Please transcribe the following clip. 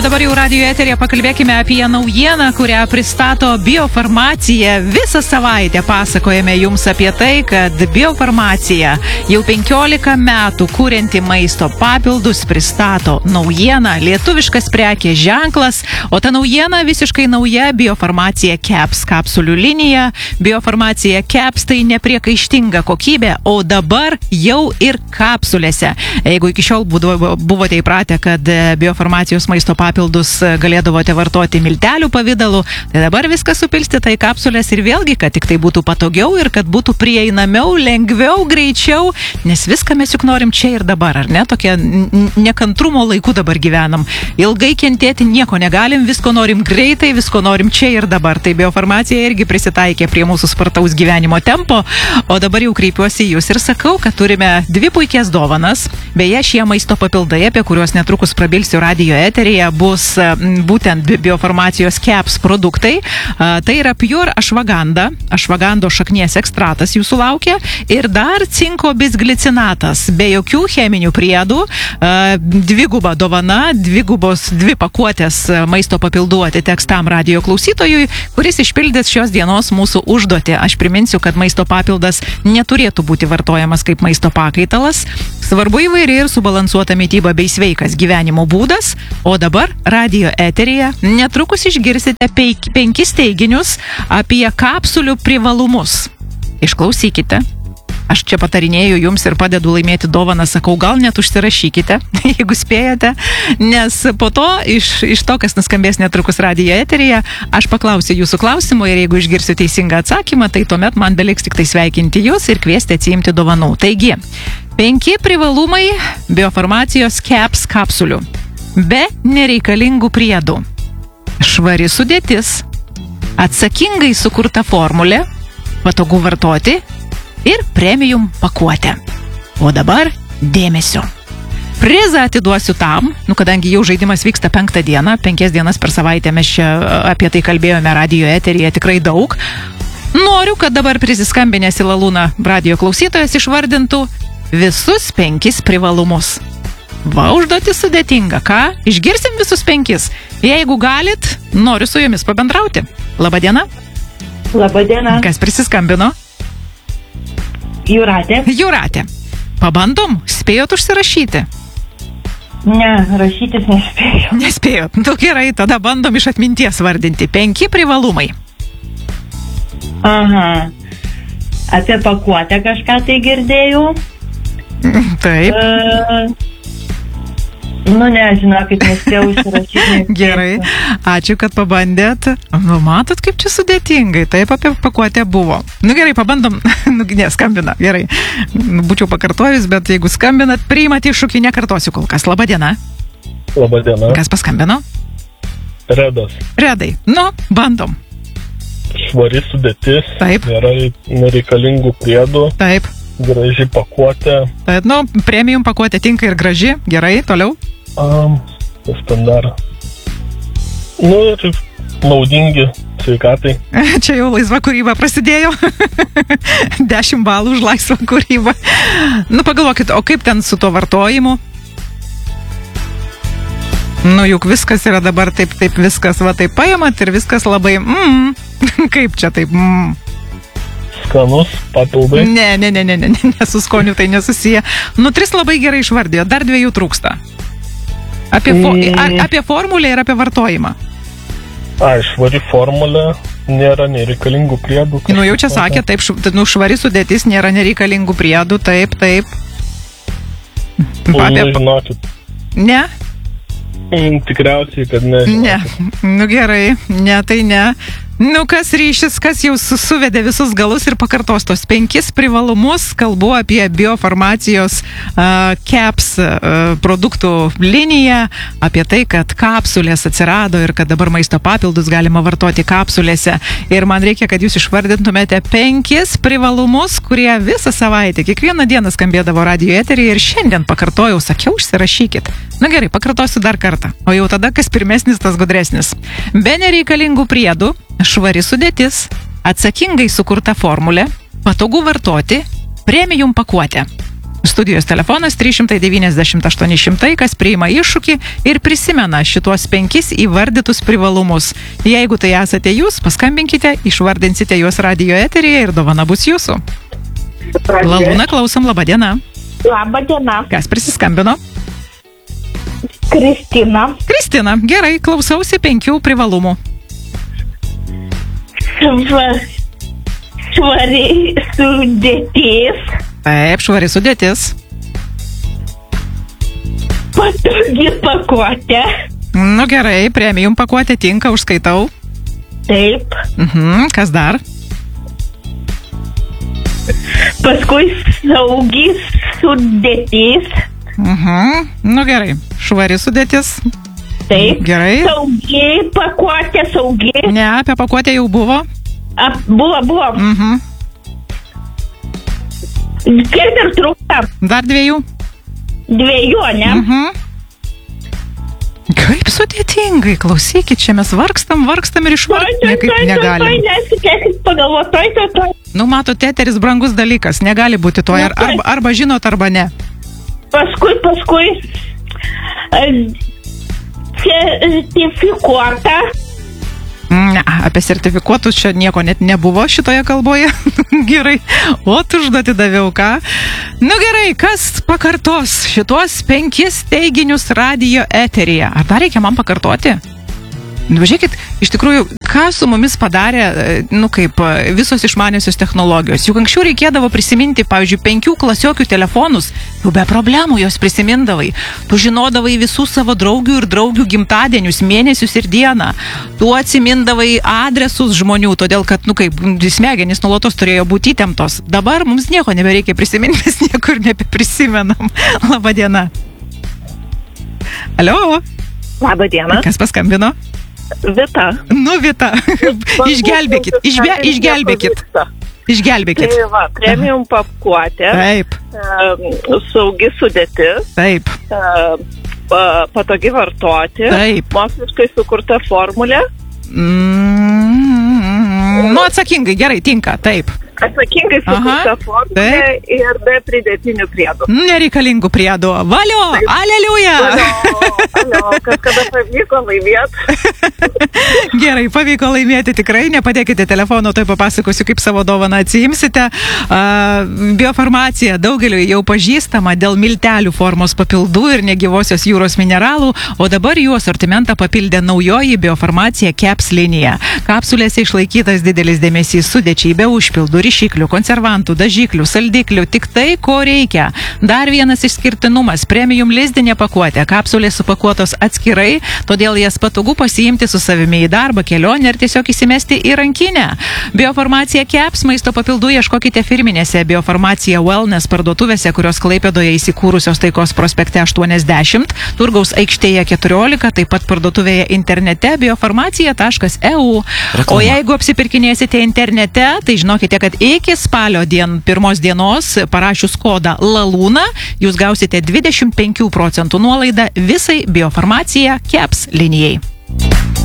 dabar jau radijo eteryje pakalbėkime apie naujieną, kurią pristato Biofarmacija. Visą savaitę pasakojame jums apie tai, kad Biofarmacija jau 15 metų kurianti maisto papildus pristato naujieną, lietuviškas prekės ženklas, o ta naujiena visiškai nauja Biofarmacija Caps kapsulių linija. Biofarmacija Caps tai nepriekaištinga kokybė, o dabar jau ir kapsulėse. Jeigu iki šiol buvote įpratę, kad Biofarmacijos maisto papildus galėdavote vartoti miltelių pavidalu, tai dabar viską supilstyta į kapsulės ir vėlgi, kad tik tai būtų patogiau ir kad būtų prieinamiau, lengviau, greičiau, nes viską mes juk norim čia ir dabar, ar ne? Tokie nekantrumo laikų dabar gyvenam. Ilgai kentėti nieko negalim, visko norim greitai, visko norim čia ir dabar. Tai Biofarmacija irgi prisitaikė prie mūsų spartaus gyvenimo tempo, o dabar jau kreipiuosi į jūs ir sakau, kad turime dvi puikias dovanas. Beje, šie maisto papildai, apie kuriuos netrukus prabilsiu radijo eteryje, bus būtent Biofarmacijos Caps produktai. Tai yra Pure Ashwagandha, ashwagando šaknies ekstratas jūsų laukia ir dar cinko bisglicinatas, be jokių cheminių priedų, dviguba dovana, dvi pakuotės maisto papildų atiteks tam radijo klausytojui, kuris išpildys šios dienos mūsų užduotį. Aš priminsiu, kad maisto papildas neturėtų būti vartojamas kaip maisto pakaitalas. Svarbu įvairi ir subalansuota mytyba bei sveikas gyvenimo būdas, o dabar radijo eteryje netrukus išgirsite 5 teiginius apie kapsulių privalumus. Išklausykite. Aš čia patarinėju jums ir padedu laimėti dovaną, sakau, gal net užsirašykite, jeigu spėjate, nes po to, iš to, kas nuskambės netrukus radijo eteryje, aš paklausiu jūsų klausimų ir jeigu išgirsiu teisingą atsakymą, tai tuomet man beliks tik tai sveikinti jūs ir kviesti atsiimti dovanų. Taigi, 5 privalumai Biofarmacijos Caps kapsulių. Be nereikalingų priedų. Švari sudėtis, atsakingai sukurta formulė, patogu vartoti ir premium pakuotė. O dabar dėmesio. Prizą atiduosiu tam, kadangi jau žaidimas vyksta 5 dieną, 5 dienas per savaitę mes čia apie tai kalbėjome radijo eteryje tikrai daug. Noriu, kad dabar prisiskambinęs į Lalūną radijo klausytojas išvardintų visus 5 privalumus. Va, užduotis sudėtinga, ką? Išgirsim visus 5. Jeigu galit, noriu su jumis pabendrauti. Labadiena. Labadiena. Kas prisiskambino? Jūratė. Pabandom, spėjot užsirašyti? Ne, rašytis nespėjau. Nespėjot. Nu gerai, tada bandom iš atminties vardinti. 5 privalumai. Aha. Apie pakuotę kažką tai girdėjau. Taip. Žinokit, nespėjau užsirašyti. Gerai, ačiū, kad pabandėt. Matot, kaip čia sudėtingai. Taip, apie pakuotę buvo. Gerai, pabandom. Skambina, gerai. Būčiau pakartojus, bet jeigu skambinat, priimat iššūkį, nekartosiu kol kas. Labadiena. Labadiena. Kas paskambino? Redas. Redai. Bandom. Švari sudėtis. Taip. Nėra nereikalingų priedų. Taip. Graži pakuotė. Taip, premium pakuotė tinka ir graži. Gerai, toliau. Kas ten dar? Ir naudingi sveikatai. Čia jau laisva kūryba prasidėjo. 10 balų už laisvą kūrybą. Pagalvokit, o kaip ten su to vartojimu? Juk viskas yra dabar taip viskas, va taip paimat ir viskas labai, kaip čia taip, Skanus papildai. Ne, su skoniu tai nesusiję. 3 labai gerai išvardijo, dar 2 trūksta. Apie formulę ir apie vartojimą. Švari formulė, nėra nereikalingų priedų. Jau čia sakė, taip, švari sudėtis, nėra nereikalingų priedų, taip. Žinokit. Ne? Tikriausiai, kad ne. Ne, gerai, ne, tai ne. Kas ryšis, kas jau suvedė visus galus ir pakartos tos 5 privalumus, kalbu apie Biofarmacijos Caps produktų liniją, apie tai, kad kapsulės atsirado ir kad dabar maisto papildus galima vartoti kapsulėse. Ir man reikia, kad jūs išvardintumėte 5 privalumus, kurie visą savaitę, kiekvieną dieną skambėdavo radijo eteryje ir šiandien pakartojau, sakiau, užsirašykit. Gerai, pakartosiu dar kartą. O jau tada, kas pirmesnis, tas gudresnis. Be nereikalingų priedų, švari sudėtis, atsakingai sukurta formulė, patogu vartoti, premium pakuotė. Studijos telefonas 390 800, kas priima iššūkį ir prisimena šituos 5 įvardytus privalumus. Jeigu tai esate jūs, paskambinkite, išvardinsite juos radijo eteryje ir dovana bus jūsų. Lalūna, klausom, laba diena. Labą dieną. Kas prisiskambino? Kristina. Kristina, gerai, klausausi 5 privalumų. Švari sudėtis. Taip, švari sudėtis. Patogi pakuotė. Nu gerai, premium pakuotė tinka, užskaitau. Taip. Kas dar? Paskui saugi sudėtis. Nu gerai, švari sudėtis. Taip. Gerai. Saugi pakuotė, saugi. Ne, apie pakuotę jau buvo. Buvo. Kiek ir trūksta? Dar 2. 2, ne? Kaip sudėtingai, klausykit, čia mes vargstam ir išvargti niekaip negalim. Leiskit pagalvoti, Nu, matot, eteris brangus dalykas, negali būti to, arba žinot, arba ne. Paskui sertifikuota. Ne, apie sertifikuotus čia nieko net nebuvo šitoje kalboje. Gerai, o tu užduoti daviau ką? Nu gerai, kas pakartos šituos 5 teiginius radijo eteryje? Ar dar reikia man pakartoti? Nu, žiūrėkit, iš tikrųjų, ką su mumis padarė, visos išmaniosios technologijos. Juk anksčiau reikėdavo prisiminti, pavyzdžiui, 5 klasiokių telefonus, jau be problemų jos prisimindavai. Tu žinodavai visų savo draugių ir draugių gimtadienius, mėnesius ir dieną. Tu atsimindavai adresus žmonių, todėl kad, smegenys nuolatos turėjo būti įtemptos. Dabar mums nieko nebereikia prisiminti, mes niekur nebeprisimenam. Labą dieną. Alio? Labą dieną. Kas paskambino? Vita. Nu, Vita, išgelbėkit. Tai va, premium pakuotė. Taip. Saugi sudėtis. Taip. Patogi vartoti. Taip. Moksliškai sukurta formulė. Nu, atsakingai, gerai, tinka, taip. Atsakingai sukurta formulė ir be pridėtinių priedų. Nereikalingų priedų. Valio, aleliuja. Alio, kada pavyko laimėti. Gerai, pavyko laimėti tikrai. Nepadėkite telefono, tai papasakosiu, kaip savo dovaną atsiimsite. Biofarmacija daugeliui jau pažįstama dėl miltelių formos papildų ir negyvosios jūros mineralų, o dabar jų asortimentą papildė naujoji Biofarmacija Caps linija. Kapsulėse išlaikytas didelis dėmesys sudėčiai be užpildų, ryšiklių, konservantų, dažiklių, saldiklių, tik tai, ko reikia. Dar vienas išskirtinumas – premium lizdinė pakuotė. Kapsulės supakuotos atskirai, todėl jas patogu pasiimti su savimi į darbą, kelionę ir tiesiog įsimesti į rankinę. Biofarmacija Caps maisto papildų ieškokite firminėse Biofarmacija Wellness parduotuvėse, kurios Klaipėdoje įsikūrusios Taikos prospekte 80, Turgaus aikštėje 14, taip pat parduotuvėje internete biofarmacija.eu. O jeigu apsipirkinėsite internete, tai žinokite, kad iki spalio 1 dienos parašius kodą LALUNA, jūs gausite 25% nuolaidą visai Biofarmacija Caps linijai.